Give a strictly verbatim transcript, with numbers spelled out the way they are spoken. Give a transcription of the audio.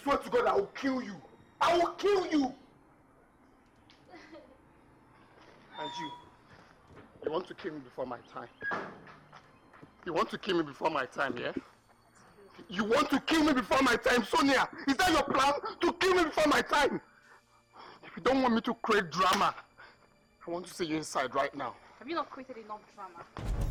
swear to God I will kill you. I will kill you. And you, you want to kill me before my time. You want to kill me before my time, yeah? You want to kill me before my time, Sonia? Is that your plan? To kill me before my time? If you don't want me to create drama, I want to see you inside right now. Have you not created enough drama?